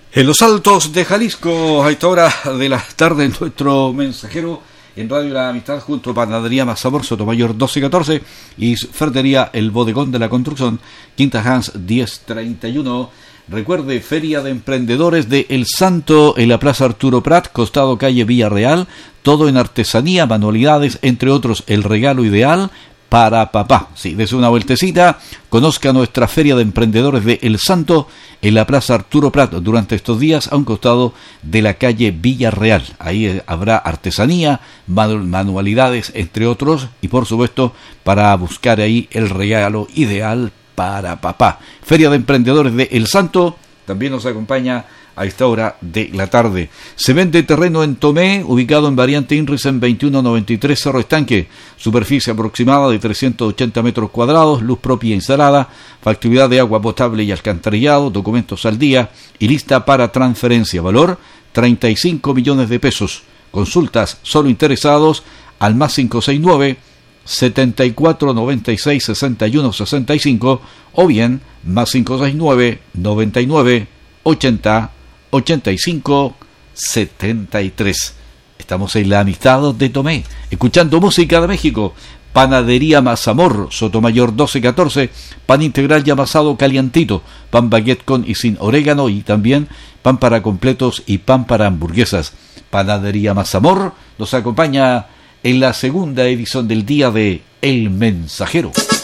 En los Altos de Jalisco, a esta hora de la tarde, nuestro mensajero en Radio La Amistad, junto a Panadería Mazamor, Sotomayor 1214 y Ferretería El Bodegón de la Construcción, Quinta Hans 1031. Recuerde, Feria de Emprendedores de El Santo en la Plaza Arturo Prat, costado calle Villarreal, todo en artesanía, manualidades, entre otros, el regalo ideal para papá. Sí, dése una vueltecita, conozca nuestra Feria de Emprendedores de El Santo en la Plaza Arturo Prat durante estos días a un costado de la calle Villarreal. Ahí habrá artesanía, manualidades, entre otros, y por supuesto para buscar ahí el regalo ideal para papá. Feria de Emprendedores de El Santo también nos acompaña a esta hora de la tarde. Se vende terreno en Tomé, ubicado en variante Inrisen 2193 Cerro Estanque, superficie aproximada de 380 metros cuadrados, luz propia instalada, factibilidad de agua potable y alcantarillado, documentos al día y lista para transferencia. Valor 35 millones de pesos. Consultas solo interesados al más 569 74 96 61 65 o bien más 569 99 80 85 73. Estamos en la Amistad de Tomé, escuchando música de México. Panadería Mazamor, Sotomayor 1214, pan integral y amasado calientito, pan baguette con y sin orégano y también pan para completos y pan para hamburguesas. Panadería Mazamor nos acompaña en la segunda edición del día de El Mensajero.